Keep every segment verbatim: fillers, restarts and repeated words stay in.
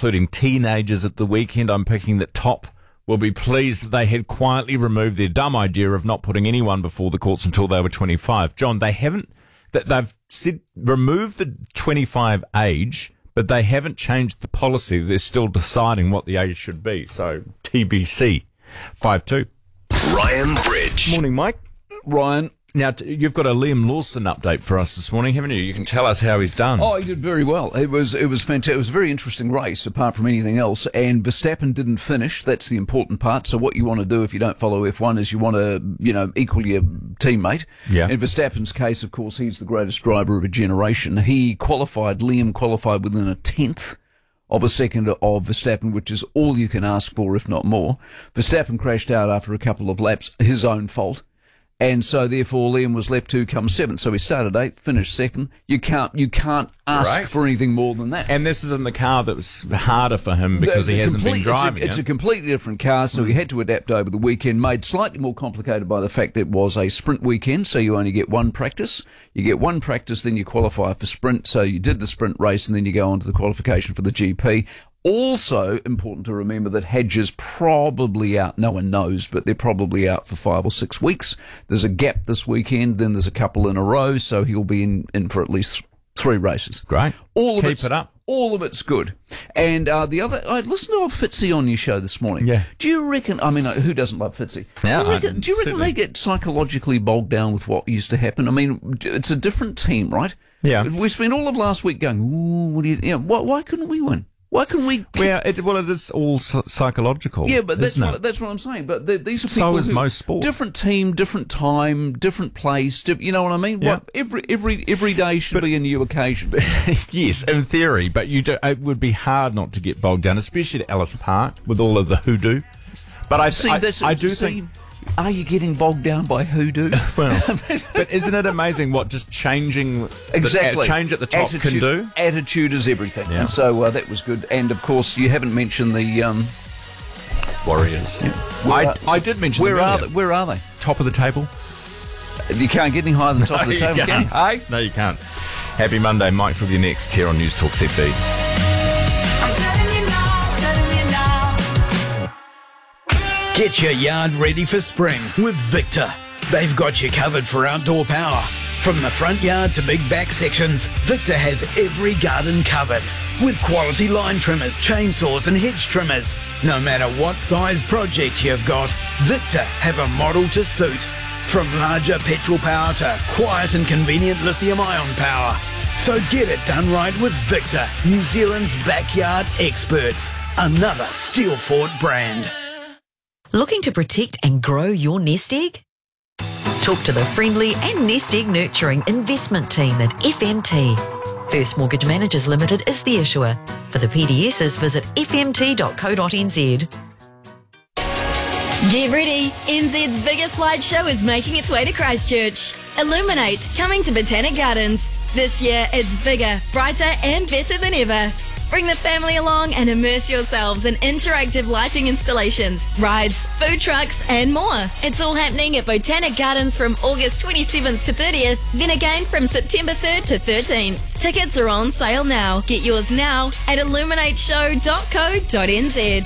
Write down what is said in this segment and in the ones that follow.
including teenagers at the weekend. I'm picking that Top will be pleased they had quietly removed their dumb idea of not putting anyone before the courts until they were twenty-five. John, they haven't, that they've said remove the twenty-five age, but they haven't changed the policy. They're still deciding what the age should be. So T B C. five two. Ryan Bridge. Morning, Mike. Ryan. Now, t- you've got a Liam Lawson update for us this morning, haven't you? You can tell us how he's done. Oh, he did very well. It was it was fantastic. It was a very interesting race, apart from anything else. And Verstappen didn't finish. That's the important part. So what you want to do if you don't follow F one is you want to, you know, equal your teammate. Yeah. In Verstappen's case, of course, he's the greatest driver of a generation. He qualified, Liam qualified within a tenth of a second of Verstappen, which is all you can ask for, if not more. Verstappen crashed out after a couple of laps, his own fault. And so, therefore, Liam was left to come seventh. So he started eighth, finished second. You can't, you can't ask Right. for anything more than that. And this is in the car that was harder for him because he hasn't been driving It's, a, it's it. a completely different car, so Mm. he had to adapt over the weekend, made slightly more complicated by the fact it was a sprint weekend, so you only get one practice. You get one practice, then you qualify for sprint. So you did the sprint race, and then you go on to the qualification for the G P. Also important to remember that Hedges probably out, no one knows, but they're probably out for five or six weeks. There's a gap this weekend, then there's a couple in a row, so he'll be in, in for at least three races. Great. All of Keep it's, it up. All of it's good. And uh, the other, I listened to old Fitzy on your show this morning. Yeah. Do you reckon, I mean, uh, who doesn't love Fitzy? Yeah, do you reckon, I- do you reckon certainly. they get psychologically bogged down with what used to happen? I mean, it's a different team, right? Yeah. We spent all of last week going, ooh, what do you, you know, why, why couldn't we win? Why couldn't we? Well, it, well, it is all s- psychological. Yeah, but that's isn't what it? that's what I'm saying. But the, these are So people is who, most sport. different team, different time, different place. di- You know what I mean? Yeah. What, every every every day should be a new occasion. Yes, in theory, but you do, it would be hard not to get bogged down, especially at Ellis Park with all of the hoodoo. But I, See, I, that's I do see, think. Are you getting bogged down by hoodoo? Well, but isn't it amazing what just changing Exactly. the, change at the top attitude, can do? Attitude is everything. Yeah. And so uh, that was good. And of course, you haven't mentioned the um, Warriors. Where I, are- I did mention where them are earlier. they? Where are they? Top of the table. You can't get any higher than top of the table, you can you? can't. Hey? No, you can't. Happy Monday. Mike's with you next here on News Talk Z B. Get your yard ready for spring with Victor. They've got you covered for outdoor power. From the front yard to big back sections, Victor has every garden covered. With quality line trimmers, chainsaws and hedge trimmers. No matter what size project you've got, Victor have a model to suit. From larger petrol power to quiet and convenient lithium-ion power. So get it done right with Victor, New Zealand's backyard experts. Another steel-fought brand. Looking to protect and grow your nest egg? Talk to the friendly and nest egg nurturing investment team at F M T. First Mortgage Managers Limited is the issuer. For the P D Ss, visit f m t dot co dot n z. Get ready! N Z's biggest light show is making its way to Christchurch. Illuminate, coming to Botanic Gardens. This year, it's bigger, brighter and better than ever. Bring the family along and immerse yourselves in interactive lighting installations, rides, food trucks and more. It's all happening at Botanic Gardens from August twenty-seventh to thirtieth, then again from September third to thirteenth. Tickets are on sale now. Get yours now at illuminate show dot co dot n z.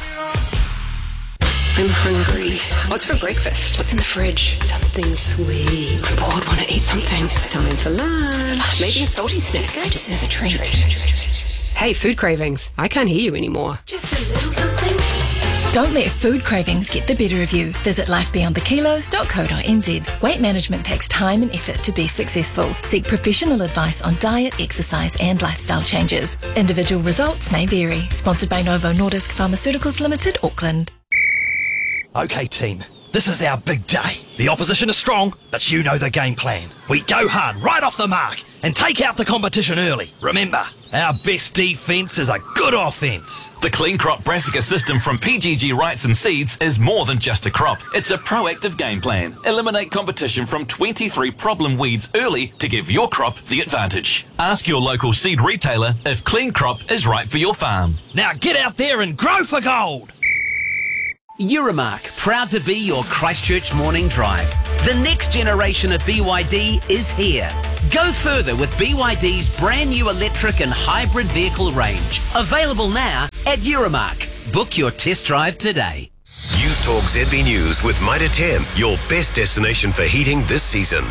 I'm hungry. What's for breakfast? What's in the fridge? Something sweet. I'm bored, want to eat something. It's time for lunch. Maybe a salty snack. I deserve a treat. Hey, food cravings. I can't hear you anymore. Just a little something. Don't let food cravings get the better of you. Visit life beyond the kilos dot co dot n z. Weight management takes time and effort to be successful. Seek professional advice on diet, exercise and lifestyle changes. Individual results may vary. Sponsored by Novo Nordisk Pharmaceuticals Limited, Auckland. Okay, team, this is our big day. The opposition is strong, but you know the game plan. We go hard right off the mark and take out the competition early. Remember, our best defence is a good offence. The Clean Crop Brassica system from P G G Rights and Seeds is more than just a crop. It's a proactive game plan. Eliminate competition from twenty-three problem weeds early to give your crop the advantage. Ask your local seed retailer if Clean Crop is right for your farm. Now get out there and grow for gold. Euromark, proud to be your Christchurch morning drive. The next generation of B Y D is here. Go further with B Y D's brand new electric and hybrid vehicle range. Available now at Euromark. Book your test drive today. News Talk Z B News with Mitre ten, your best destination for heating this season.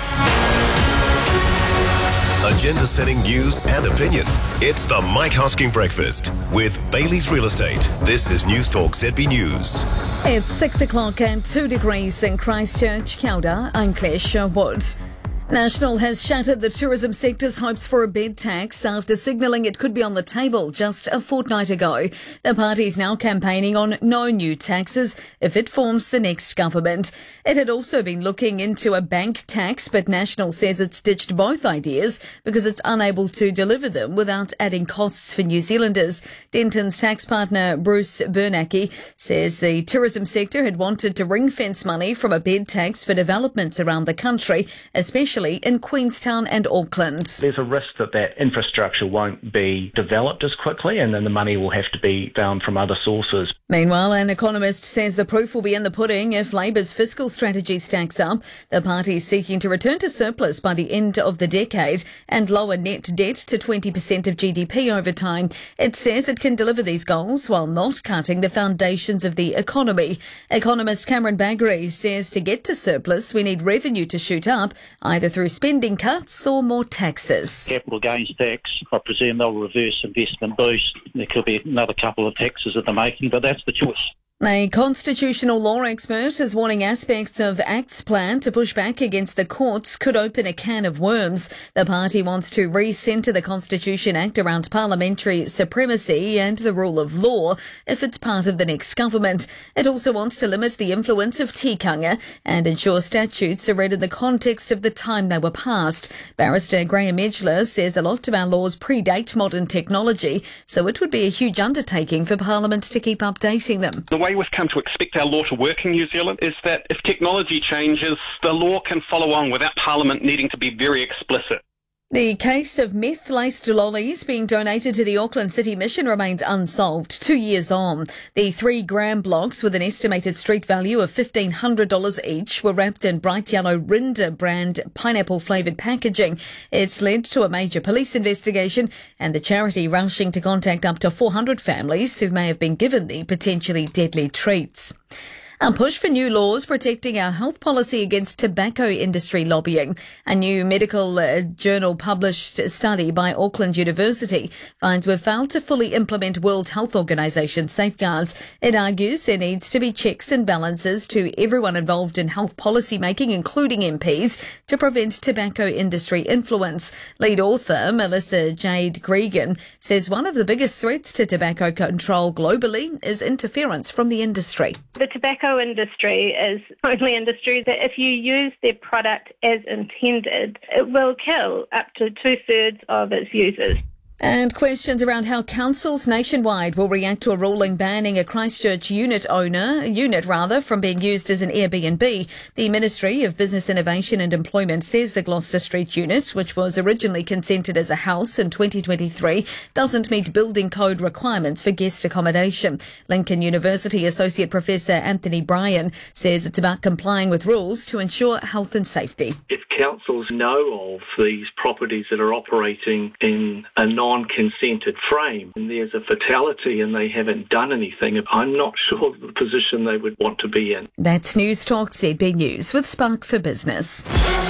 Agenda-setting news and opinion. It's the Mike Hosking Breakfast with Bailey's Real Estate. This is News Talk Z B News. It's six o'clock and two degrees in Christchurch. Kia ora, I'm Claire Sherwood. National has shattered the tourism sector's hopes for a bed tax after signalling it could be on the table just a fortnight ago. The party is now campaigning on no new taxes if it forms the next government. It had also been looking into a bank tax, but National says it's ditched both ideas because it's unable to deliver them without adding costs for New Zealanders. Denton's tax partner Bruce Bernanke says the tourism sector had wanted to ring-fence money from a bed tax for developments around the country, especially in Queenstown and Auckland. There's a risk that that infrastructure won't be developed as quickly, and then the money will have to be found from other sources. Meanwhile, an economist says the proof will be in the pudding if Labour's fiscal strategy stacks up. The party is seeking to return to surplus by the end of the decade and lower net debt to twenty percent of G D P over time. It says it can deliver these goals while not cutting the foundations of the economy. Economist Cameron Baggery says to get to surplus, we need revenue to shoot up, either through spending cuts or more taxes. Capital gains tax, I presume they'll reverse investment boost. There could be another couple of taxes that they're making, but that's the choice. A constitutional law expert is warning aspects of Act's plan to push back against the courts could open a can of worms. The party wants to re-centre the Constitution Act around parliamentary supremacy and the rule of law if it's part of the next government. It also wants to limit the influence of tikanga and ensure statutes are read in the context of the time they were passed. Barrister Graham Edgler says a lot of our laws predate modern technology, so it would be a huge undertaking for Parliament to keep updating them. The way we've come to expect our law to work in New Zealand is that if technology changes, the law can follow on without Parliament needing to be very explicit. The case of meth-laced lollies being donated to the Auckland City Mission remains unsolved two years on. The three gram blocks with an estimated street value of fifteen hundred dollars each were wrapped in bright yellow Rinda brand pineapple-flavoured packaging. It's led to a major police investigation and the charity rushing to contact up to four hundred families who may have been given the potentially deadly treats. A push for new laws protecting our health policy against tobacco industry lobbying. A new medical uh, journal published study by Auckland University finds we've failed to fully implement World Health Organization safeguards. It argues there needs to be checks and balances to everyone involved in health policy making, including M Ps, to prevent tobacco industry influence. Lead author Melissa Jade Gregan says one of the biggest threats to tobacco control globally is interference from the industry. The tobacco industry is the only industry that if you use their product as intended, it will kill up to two-thirds of its users. And questions around how councils nationwide will react to a ruling banning a Christchurch unit owner, unit rather, from being used as an Airbnb. The Ministry of Business Innovation and Employment says the Gloucester Street unit, which was originally consented as a house in twenty twenty-three, doesn't meet building code requirements for guest accommodation. Lincoln University Associate Professor Anthony Bryan says it's about complying with rules to ensure health and safety. If councils know of these properties that are operating in a non-consented frame and there's a fatality and they haven't done anything, I'm not sure the position they would want to be in. That's News Talk Z B News with Spark for Business.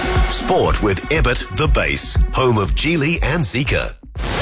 Sport with Ebbett, the base, home of Geely and Zika.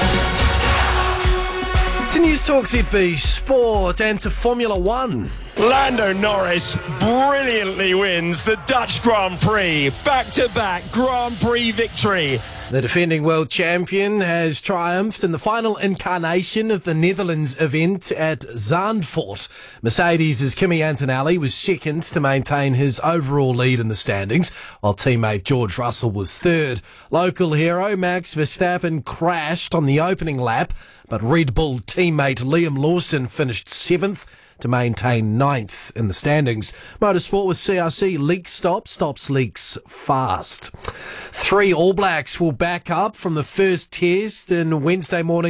To News Talk Z B Sport and to Formula One. Lando Norris brilliantly wins the Dutch Grand Prix. Back-to-back Grand Prix victory. The defending world champion has triumphed in the final incarnation of the Netherlands event at Zandvoort. Mercedes' Kimi Antonelli was second to maintain his overall lead in the standings, while teammate George Russell was third. Local hero Max Verstappen crashed on the opening lap, but Red Bull teammate Liam Lawson finished seventh to maintain ninth in the standings. Motorsport with C R C. Leak stop stops leaks fast. Three All Blacks will back up from the first test in Wednesday morning's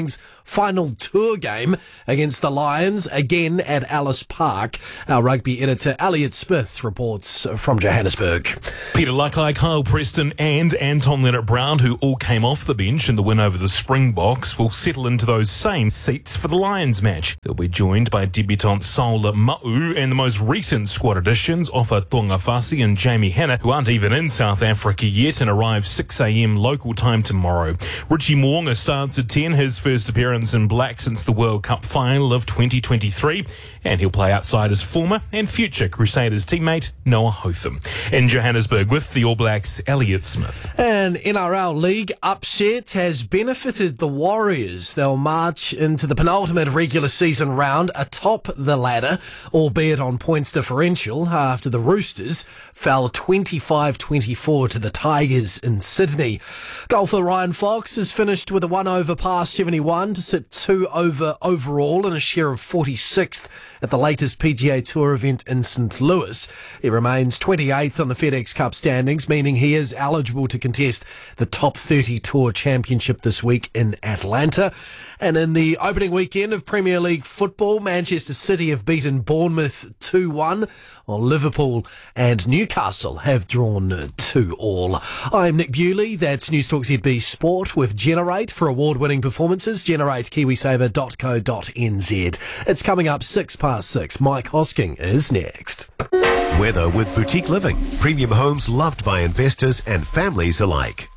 final tour game against the Lions, again at Ellis Park. Our rugby editor Elliot Smith reports from Johannesburg. Peter Luckeye, Kyle Preston and Anton Leonard-Brown, who all came off the bench in the win over the Springboks, will settle into those same seats for the Lions match. They'll be joined by debutant Saula Ma'u and the most recent squad additions, Ofa Tuangafasi and Jamie Hanna, who aren't even in South Africa yet and arrive six a.m. local time tomorrow. Richie Mo'unga starts at ten, his first appearance in black since the World Cup final of twenty twenty-three, and he'll play outside his former and future Crusaders teammate Noah Hotham. In Johannesburg with the All Blacks, Elliot Smith. An N R L League upset has benefited the Warriors. They'll march into the penultimate regular season round atop the ladder, albeit on points differential, after the Roosters fell twenty-five twenty-four to the Tigers in Sydney. Golfer Ryan Fox has finished with a one over par seventy-one to sit two over overall and a share of forty-sixth at the latest P G A Tour event in Saint Louis. He remains twenty-eighth on the FedEx Cup standings, meaning he is eligible to contest the top thirty Tour Championship this week in Atlanta. And in the opening weekend of Premier League football, Manchester City have beaten Bournemouth two one, while Liverpool and Newcastle have drawn two all. I'm Nick Bewley. That's News Talk Z B Sport with Generate. For award-winning performances, generate kiwisaver dot co dot n z. It's coming up six past six. Mike Hosking is next. Weather with Boutique Living. Premium homes loved by investors and families alike.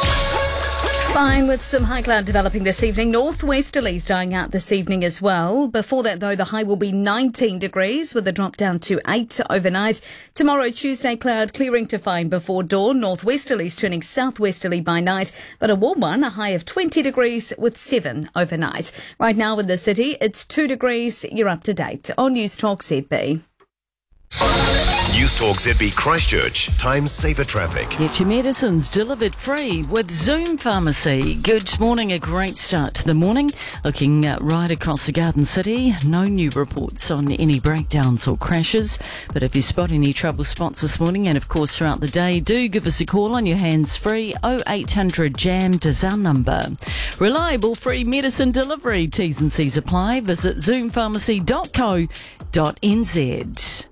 Fine with some high cloud developing this evening. Northwesterlies dying out this evening as well. Before that, though, the high will be nineteen degrees with a drop down to eight overnight. Tomorrow, Tuesday, cloud clearing to fine before dawn. Northwesterlies turning southwesterly by night, but a warm one, a high of twenty degrees with seven overnight. Right now in the city, it's two degrees. You're up to date on News Talk Z B. News Talk Z B Christchurch. Time saver traffic. Get your medicines delivered free with Zoom Pharmacy. Good morning, a great start to the morning. Looking uh, right across the Garden City, no new reports on any breakdowns or crashes. But if you spot any trouble spots this morning, and of course throughout the day, do give us a call on your hands-free. oh eight hundred jammed is our number. Reliable free medicine delivery. T's and C's apply. Visit zoom pharmacy dot co dot n z.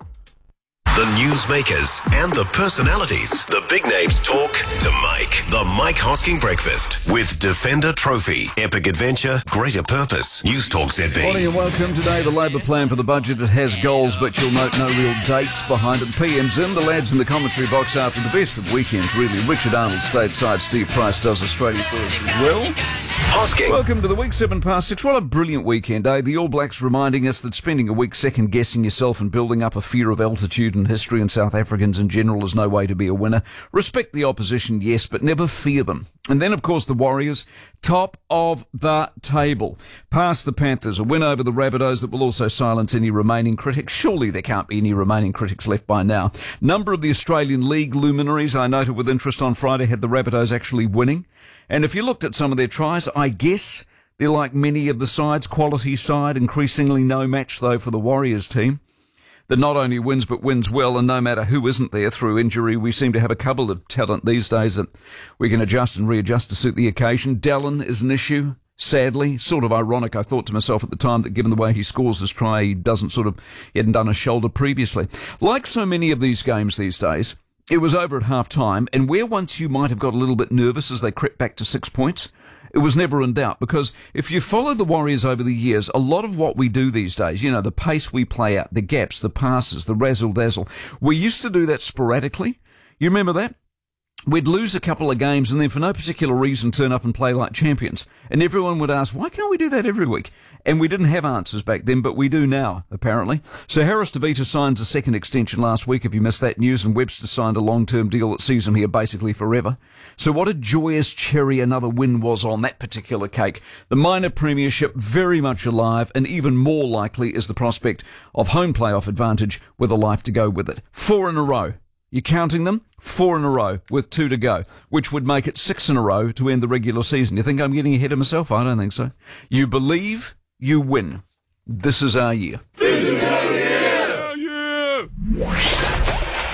The newsmakers and the personalities. The big names talk to Mike. The Mike Hosking Breakfast with Defender Trophy. Epic adventure, greater purpose. News Talk Z B. Morning and welcome. Today, the Labor plan for the budget. It has goals, but you'll note no real dates behind it. The P M's in, the lads in the commentary box after the best of weekends, really. Richard Arnold stateside. Steve Price does Australia for us as well. Hosking. Welcome to the week, seven past six. What a brilliant weekend, eh? The All Blacks reminding us that spending a week second-guessing yourself and building up a fear of altitude and history and South Africans in general is no way to be a winner. Respect the opposition, yes, but never fear them. And then, of course, the Warriors, top of the table. Past the Panthers, a win over the Rabbitohs that will also silence any remaining critics. Surely there can't be any remaining critics left by now. Number of the Australian League luminaries, I noted with interest on Friday, had the Rabbitohs actually winning. And if you looked at some of their tries, I guess they're like many of the sides, quality side, increasingly no match, though, for the Warriors team that not only wins but wins well, and no matter who isn't there through injury, we seem to have a couple of talent these days that we can adjust and readjust to suit the occasion. Dallin is an issue, sadly. Sort of ironic, I thought to myself at the time, that given the way he scores his try, he doesn't sort of, he hadn't done a shoulder previously. Like so many of these games these days, it was over at half-time, and where once you might have got a little bit nervous as they crept back to six points, it was never in doubt, because if you follow the Warriors over the years, a lot of what we do these days, you know, the pace we play out, the gaps, the passes, the razzle-dazzle, we used to do that sporadically. You remember that? We'd lose a couple of games and then for no particular reason turn up and play like champions. And everyone would ask, why can't we do that every week? And we didn't have answers back then, but we do now, apparently. So Harris DeVita signs a second extension last week, if you missed that news, and Webster signed a long-term deal that sees him here basically forever. So what a joyous cherry another win was on that particular cake. The minor premiership very much alive, and even more likely is the prospect of home playoff advantage with a life to go with it. Four in a row. You're counting them? Four in a row with two to go, which would make it six in a row to end the regular season. You think I'm getting ahead of myself? I don't think so. You believe, you win. This is our year. This is our year!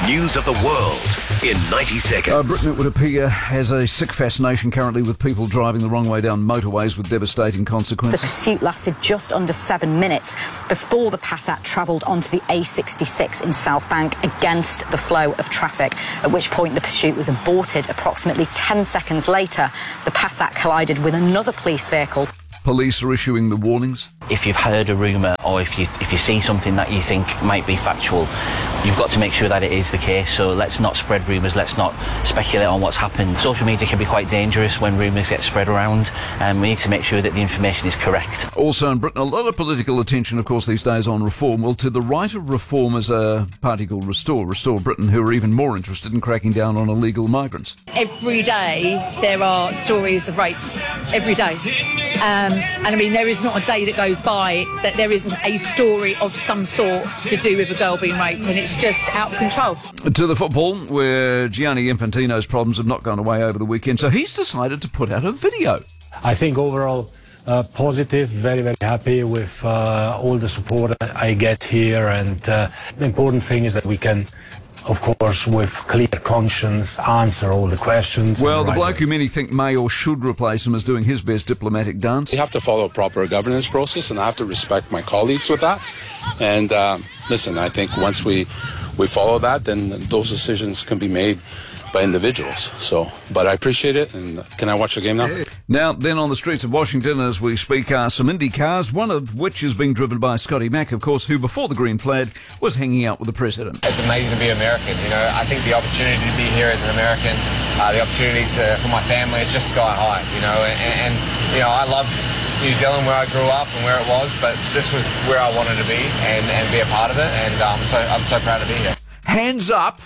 News of the world in ninety seconds. Uh, Britain, it would appear, has a sick fascination currently with people driving the wrong way down motorways with devastating consequences. The pursuit lasted just under seven minutes before the Passat travelled onto the A sixty-six in South Bank against the flow of traffic, at which point the pursuit was aborted. Approximately ten seconds later, the Passat collided with another police vehicle. Police are issuing the warnings. If you've heard a rumour or if you if you see something that you think might be factual, you've got to make sure that it is the case. So let's not spread rumours, let's not speculate on what's happened. Social media can be quite dangerous when rumours get spread around, and we need to make sure that the information is correct. Also in Britain, a lot of political attention, of course, these days on reform. Well, to the right of reform is a party called Restore, Restore Britain, who are even more interested in cracking down on illegal migrants. Every day there are stories of rapes, every day. Um, and I mean, there is not a day that goes by that there isn't a story of some sort to do with a girl being raped, and it's just out of control. To the football, where Gianni Infantino's problems have not gone away over the weekend, so he's decided to put out a video. I think overall uh, positive, very, very happy with uh, all the support I get here, and uh, the important thing is that we can, of course, with clear conscience, answer all the questions. Well, the right bloke way. who many think may or should replace him is doing his best diplomatic dance. You have to follow a proper governance process, and I have to respect my colleagues with that. And uh, listen, I think once we we follow that, then those decisions can be made by individuals. So, but I appreciate it, and can I watch the game now? Now, then on the streets of Washington as we speak are some Indy cars, one of which is being driven by Scotty Mack, of course, who before the green flag was hanging out with the president. It's amazing to be American, you know. I think the opportunity to be here as an American, uh, the opportunity to for my family, it's just sky high, you know. And, and you know, I love New Zealand, where I grew up and where it was, but this was where I wanted to be and, and be a part of it, and um, so I'm so proud to be here. Hands up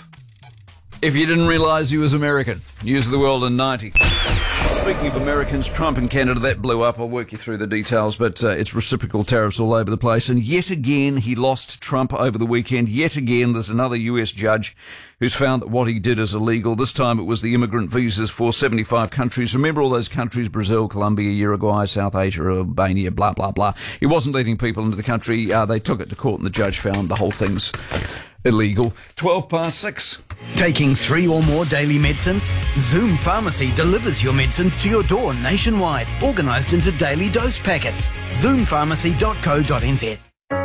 if you didn't realise he was American. News of the world in ninety. Speaking of Americans, Trump and Canada, that blew up. I'll work you through the details, but uh, it's reciprocal tariffs all over the place. And yet again, he lost Trump over the weekend. Yet again, there's another U S judge who's found that what he did is illegal. This time it was the immigrant visas for seventy-five countries. Remember all those countries, Brazil, Colombia, Uruguay, South Asia, Albania, blah, blah, blah. He wasn't letting people into the country. Uh, they took it to court and the judge found the whole thing's illegal. twelve past six. Taking three or more daily medicines? Zoom Pharmacy delivers your medicines to your door nationwide, organised into daily dose packets. zoom pharmacy dot co dot n z.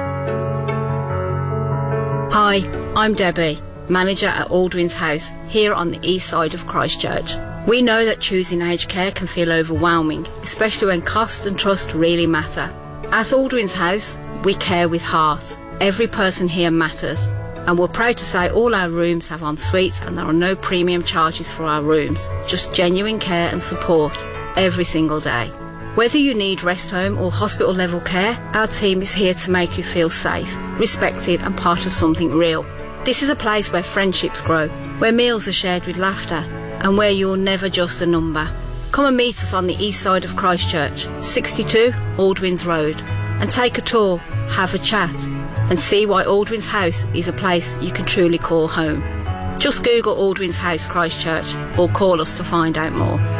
Hi, I'm Debbie, manager at Aldwin's House, here on the east side of Christchurch. We know that choosing aged care can feel overwhelming, especially when cost and trust really matter. At Aldwin's House, we care with heart. Every person here matters. And we're proud to say all our rooms have en suites and there are no premium charges for our rooms, just genuine care and support every single day. Whether you need rest home or hospital level care, our team is here to make you feel safe, respected and part of something real. This is a place where friendships grow, where meals are shared with laughter and where you're never just a number. Come and meet us on the east side of Christchurch, sixty-two Aldwins Road, and take a tour, have a chat and see why Aldwin's House is a place you can truly call home. Just Google Aldwin's House Christchurch or call us to find out more.